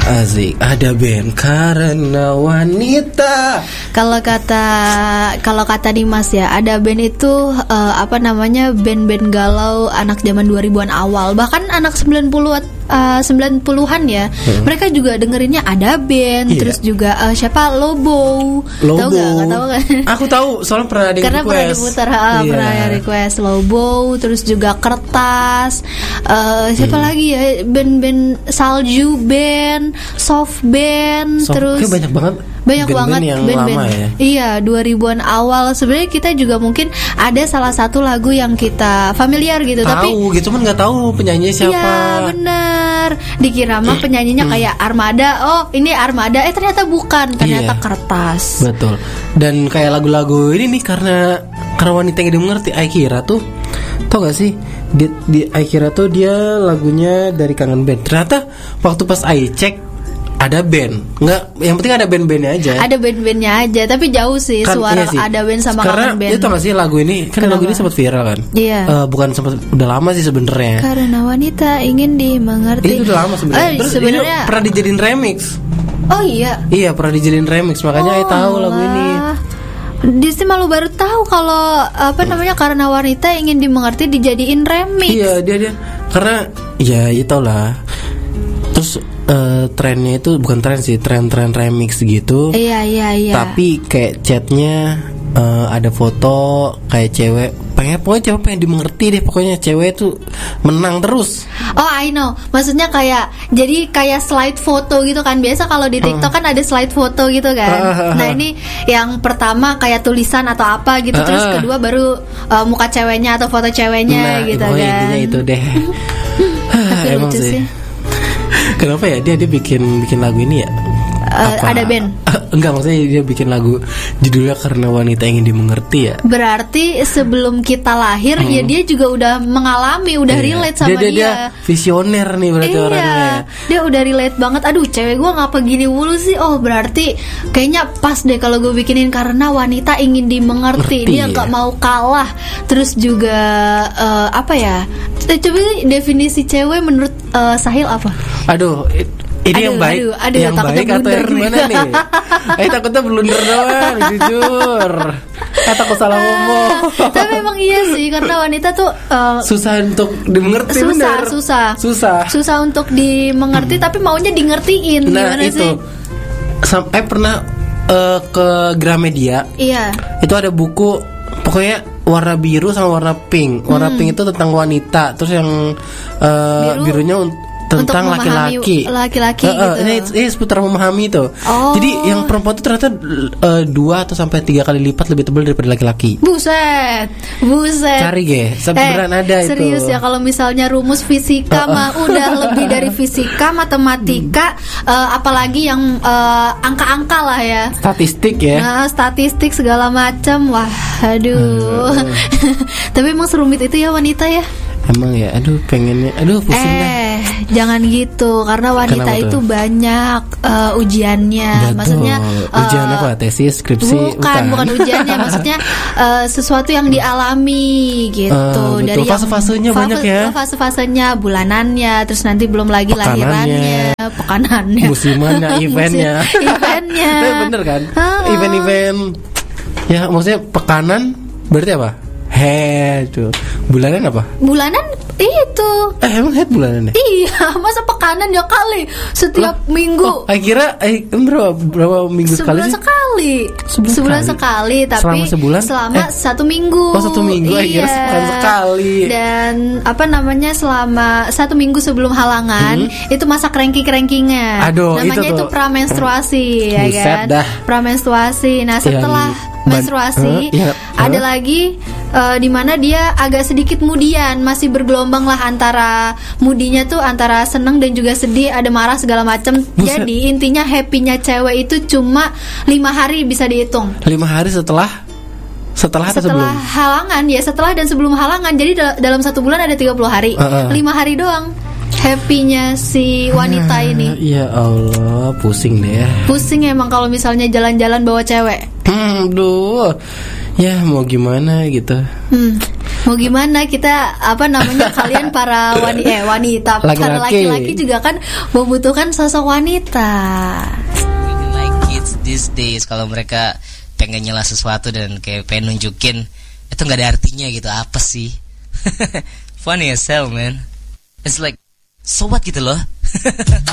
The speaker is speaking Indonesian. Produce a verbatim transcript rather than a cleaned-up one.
Asik, ada band karena wanita. Kalau kata kalau kata Dimas ya, ada band itu uh, apa namanya, band-band galau anak zaman dua ribuan awal, bahkan anak sembilan puluhan uh, sembilan puluhan ya. Hmm. Mereka juga dengerinnya ada band, yeah. Terus juga uh, siapa Lobo. Lobo. Tahu enggak? Enggak tahu kan? Aku tahu, soalnya pernah ada Karena request. pernah diputar, uh, yeah. Pernah ada request Lobo, terus juga Kertas. Uh, siapa hmm. lagi ya? Band-band Salju band, Soft band, Soft, terus banyak banget. Banyak band-band banget yang band-band. Lama ya? Iya, dua ribuan awal. Sebenarnya kita juga mungkin ada salah satu lagu yang kita familiar gitu, tahu, tapi gitu kan nggak tahu penyanyinya siapa. Iya, benar. Dikira mah penyanyinya kayak Armada. Oh, ini Armada. Eh ternyata bukan, ternyata iya. Kertas. Betul. Dan kayak lagu-lagu ini nih karena karena wanita yang dimengerti, Aikira tuh, tau gak sih? Di, di Aikira tuh dia lagunya dari Kangen Band. Ternyata waktu pas I cek ada band, nggak, yang penting ada band-bandnya aja. Ada band-bandnya aja, tapi jauh sih kan, suara iya sih. Ada band sama karena Kangen Band. Karena itu nggak sih lagu ini, kan Kenapa? Lagu ini sempat viral kan? Iya. Uh, bukan sempat, udah lama sih sebenarnya. Karena wanita ingin dimengerti. Itu udah lama sebenarnya. Eh, Terus sebenarnya ini pernah dijadiin remix. Oh iya. Iya, pernah dijadiin remix, makanya oh, saya tahu lagu ini. Disi malu baru tahu kalau apa namanya Karena Wanita Ingin Dimengerti dijadiin remix. Iya, dia dia karena ya itu lah. Terus uh, trennya itu bukan tren sih, tren-tren remix gitu. Iya iya iya. Tapi kayak chatnya uh, ada foto kayak cewek pengen, pokoknya cewek pengen dimengerti deh, pokoknya cewek tuh menang terus. Oh I know, maksudnya kayak jadi kayak slide foto gitu kan. Biasa kalau di TikTok uh. kan ada slide foto gitu kan. Uh. Nah ini yang pertama kayak tulisan atau apa gitu, uh. terus kedua baru uh, muka ceweknya atau foto ceweknya nah, gitu kan. Nah intinya itu deh. Tapi emang lucu sih. Kenapa ya dia dia bikin bikin lagu ini ya? Uh, ada band? Uh, enggak, maksudnya dia bikin lagu judulnya Karena Wanita Ingin Dimengerti ya. Berarti sebelum kita lahir hmm. ya dia juga udah mengalami, udah yeah. relate sama dia. Dia, dia. dia visioner nih berarti iya, orangnya. Dia udah relate banget. Aduh, cewek gue ngapa gini mulu sih? Oh berarti kayaknya pas deh kalau gue bikinin Karena Wanita Ingin Dimengerti. Ngerti, dia nggak ya? Mau kalah. Terus juga uh, apa ya? Coba definisi cewek menurut uh, Sahil apa? Aduh. It- Ini aduh, yang baik, aduh, aduh, yang baik atau yang gimana nih? Eh takutnya blunder doang, jujur. Eh takut salah ngomong. Tapi emang iya sih, karena wanita tuh uh, susah untuk dimengerti. Susah, bener. susah, susah, susah untuk dimengerti. Hmm. Tapi maunya di ngertiin. Nah gimana itu, sih? sampai pernah uh, ke Gramedia. Iya. Itu ada buku, pokoknya warna biru sama warna pink. Warna hmm. pink itu tentang wanita, terus yang uh, Biru. birunya tentang laki-laki, laki-laki uh, uh, gitu. Ini, ini seputar memahami tuh. Oh. Jadi yang perempuan itu ternyata uh, dua atau sampai tiga kali lipat lebih tebal daripada laki-laki. Buset, buset. Cari ge, sebeneran eh, ada serius itu. Serius ya, kalau misalnya rumus fisika uh, uh. mah udah lebih dari fisika, matematika, uh, apalagi yang uh, angka-angka lah ya. Statistik ya. Nah, statistik segala macam. Wah, aduh. Uh. Tapi emang serumit itu ya wanita ya. Emang ya, aduh pengennya, aduh pusing eh, dah. Jangan gitu, karena wanita itu banyak uh, ujiannya. Betul. Maksudnya ujian uh, apa? Tesis, skripsi? Bukan, bukan, bukan ujiannya. Maksudnya uh, sesuatu yang dialami gitu. Uh, dari fase-fasenya yang, banyak ya. Fase-fasenya, bulanannya, terus nanti belum lagi pekanannya, lahirannya, pekanannya, musimannya, eventnya, eventnya. Bener kan? Uh, event-event. Ya maksudnya pekanan berarti apa? Head tuh. Bulanan apa? Bulanan itu. Eh emang head bulanan ya? Iya, masa pekanan ya kali setiap Loh? minggu. Oh, kira eh berapa berapa minggu sebulan sekali? Sekali. Sebulan, sebulan sekali. sekali, tapi selama sebulan? Selama eh. satu minggu. Oh, satu minggu. Iya. Kira sebulan sekali. Dan apa namanya selama satu minggu sebelum halangan hmm. itu masa cranky-crankingnya. Aduh, namanya itu, itu pramenstruasi ya kan? Dah. Pramenstruasi. Nah, setelah ya, menstruasi uh, ya, uh. ada lagi uh, di mana dia agak sedikit mudian, masih bergelombang lah antara mudinya tuh antara seneng dan juga sedih, ada marah segala macam. Jadi intinya happy-nya cewek itu cuma lima hari bisa dihitung. Lima hari setelah setelah atau setelah sebelum? halangan ya, setelah dan sebelum halangan. Jadi dal- dalam satu bulan ada tiga puluh hari. Uh, uh. lima hari doang happy-nya si wanita uh, ini. Ya Allah, pusing deh. Pusing emang kalau misalnya jalan-jalan bawa cewek. Hmm, duh. Ya mau gimana gitu. Hmm. Mau gimana kita apa namanya kalian para wanita eh wanita laki-laki. Para laki-laki juga kan membutuhkan sosok wanita. Like kids these days kalau mereka pengen nyela sesuatu dan kayak pengen nunjukin itu nggak ada artinya gitu, apa sih? Funny as hell man. It's like so what gitu loh.